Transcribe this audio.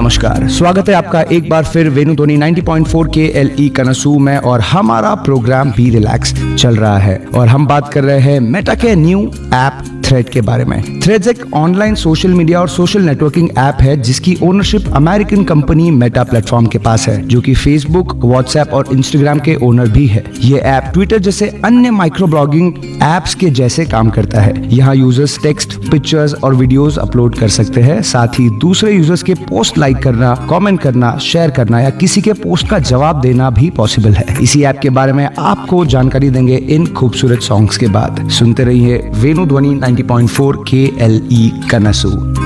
नमस्कार, स्वागत है आपका एक बार फिर वेणु ध्वनि 90.4 KLE कनसू में और हमारा प्रोग्राम बी रिलैक्स चल रहा है और हम बात कर रहे हैं मेटा के न्यू ऐप थ्रेड के बारे में। थ्रेड्स एक ऑनलाइन सोशल मीडिया और सोशल नेटवर्किंग ऐप है जिसकी ownership American company Meta platform के पास है, जो कि फेसबुक, व्हाट्सएप और इंस्टाग्राम के ओनर भी है। ये ऐप ट्विटर जैसे अन्य माइक्रो ब्लॉगिंग ऐप्स के जैसे काम करता है। यहाँ यूजर्स टेक्स्ट, पिक्चर्स और वीडियोस अपलोड कर सकते हैं। साथ ही दूसरे यूजर्स के पोस्ट लाइक करना, कमेंट करना, शेयर करना या किसी के पोस्ट का जवाब देना भी पॉसिबल है। इसी ऐप के बारे में आपको जानकारी देंगे इन खूबसूरत सॉन्ग्स के बाद। सुनते रहिए वेणु ध्वनि 90.4 KLE कनसू।